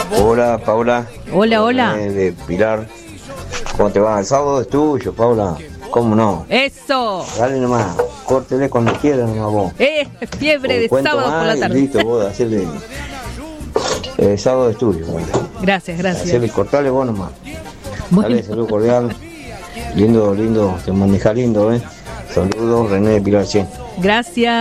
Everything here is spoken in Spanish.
Hola, Paula. Hola, hola. De Pilar. ¿Cómo te va? El sábado es tuyo, Paula. ¿Cómo no? Eso. Dale nomás, córtele cuando quieras nomás vos. Fiebre de Cuento sábado más por la y tarde. listo, vos, hacerle. El sábado es tuyo. Gracias, gracias. Hacerle, cortale vos nomás. Bueno. Dale, saludo cordial. Lindo, te maneja lindo, Saludos, René de Pilar 100. Gracias.